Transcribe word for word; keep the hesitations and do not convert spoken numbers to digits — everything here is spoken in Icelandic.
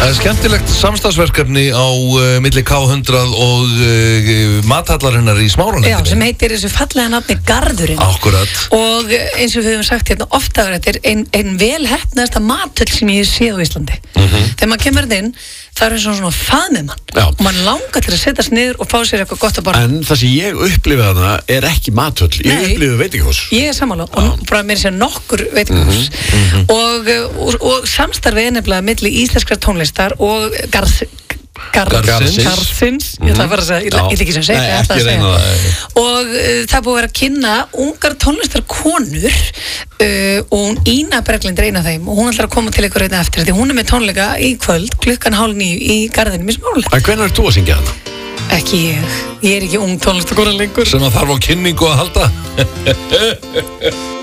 Það er skemmtilegt samstagsverkefni á uh, milli K hundrað og uh, mathallarinnar í Smáranettinni. Já, sem heitir þessu fallega nafni Garðurinn. Akkurat. Og eins og við höfum sagt hérna ofta, þetta er ein, ein vel heppnaðasta mathöll sem ég sé á Íslandi. Mm-hmm. Þegar maður kemur inn, það er svona svona faðmið mann. Já. Og mann langar til að setjast niður og fá sér eitthvað gott að borða. En það sem ég upplifi þarna er ekki mathöll. Ég Nei. upplifi veitingahús. Ég er sammála og bara mér sé nokkur veitingahús. Mm-hmm. Og, og, og samstarfið er nefnilega milli íslenskrar tónlistar og garð, garð, Garðsins. Garðsins. Ég ætla að fara að segja, ég ætla ég ætla ekki sem segja, Nei, ég ætla ekki að reyna segja. það. Og uh, það er búið að vera að kynna ungar tónlistarkonur uh, og hún Ína Berglind er ein af þeim og hún ætlar að koma til ykkur einnig eftir því hún er með tónleika í kvöld klukkan hálf níu í Garðinum í Smáralæk. En hvernig er þú að syngja þarna? Ekki ég, ég er ekki ung tónlistarkona lengur. Sem að þarf á kynningu að halda.